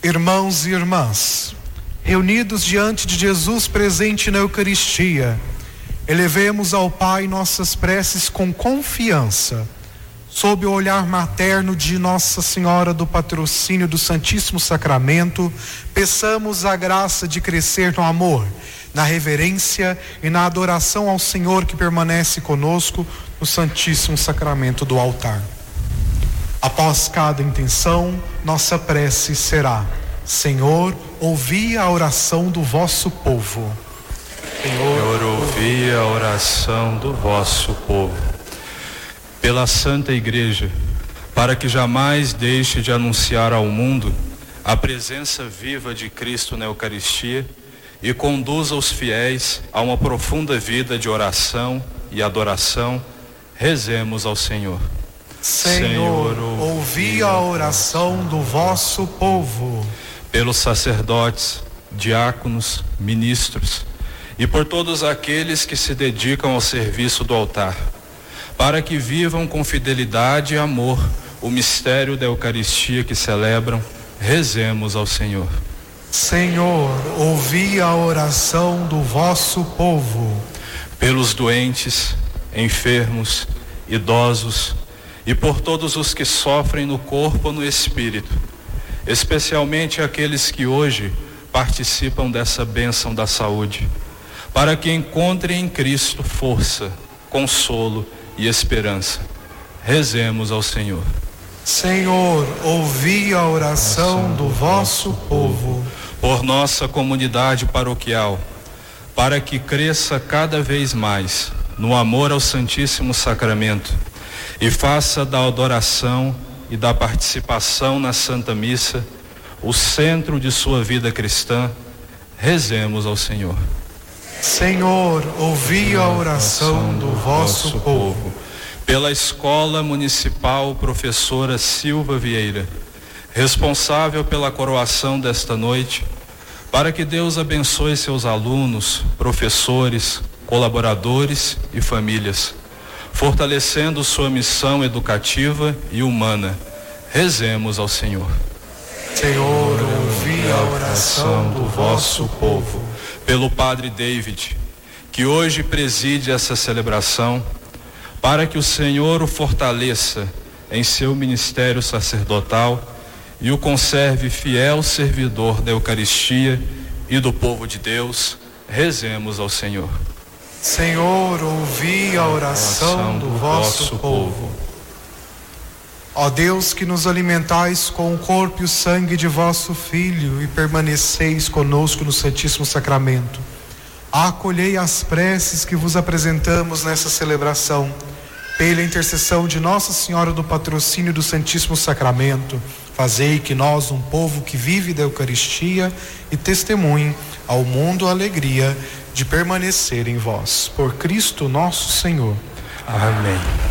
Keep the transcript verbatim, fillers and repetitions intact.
Irmãos e irmãs, reunidos diante de Jesus presente na Eucaristia, elevemos ao Pai nossas preces com confiança, sob o olhar materno de Nossa Senhora do Patrocínio do Santíssimo Sacramento. Peçamos a graça de crescer no amor, na reverência e na adoração ao Senhor que permanece conosco no Santíssimo Sacramento do altar. Após cada intenção, nossa prece será: Senhor, ouvi a oração do vosso povo. Senhor, ouvi a oração do vosso povo. Pela Santa Igreja, para que jamais deixe de anunciar ao mundo a presença viva de Cristo na Eucaristia e conduza os fiéis a uma profunda vida de oração e adoração, rezemos ao Senhor. Senhor, ouvi a oração do vosso povo. Pelos sacerdotes, diáconos, ministros e por todos aqueles que se dedicam ao serviço do altar, para que vivam com fidelidade e amor o mistério da Eucaristia que celebram, rezemos ao Senhor. Senhor, ouvi a oração do vosso povo. Pelos doentes, enfermos, idosos e por todos os que sofrem no corpo ou no espírito, especialmente aqueles que hoje participam dessa bênção da saúde, para que encontrem em Cristo força, consolo e esperança. Rezemos ao Senhor. Senhor, ouvi a oração do vosso povo. Por nossa comunidade paroquial, para que cresça cada vez mais no amor ao Santíssimo Sacramento e faça da adoração e da participação na Santa Missa o centro de sua vida cristã, rezemos ao Senhor. Senhor, ouvi a oração do vosso povo. Pela Escola Municipal Professora Silva Vieira, responsável pela coroação desta noite, para que Deus abençoe seus alunos, professores, colaboradores e famílias, fortalecendo sua missão educativa e humana. Rezemos ao Senhor. Senhor, ouvi a oração do vosso povo. Pelo Padre David, que hoje preside essa celebração, para que o Senhor o fortaleça em seu ministério sacerdotal e o conserve fiel servidor da Eucaristia e do povo de Deus, rezemos ao Senhor. Senhor, ouvi a oração do vosso povo. Ó Deus, que nos alimentais com o corpo e o sangue de vosso Filho e permaneceis conosco no Santíssimo Sacramento, acolhei as preces que vos apresentamos nessa celebração. Pela intercessão de Nossa Senhora do Patrocínio do Santíssimo Sacramento, fazei que nós, um povo que vive da Eucaristia, e testemunhe ao mundo a alegria de permanecer em vós. Por Cristo nosso Senhor. Amém.